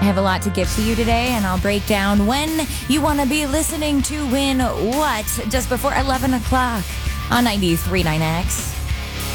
I have a lot to give to you today, and I'll break down when you want to be listening to Win What just before 11 o'clock on 93.9X.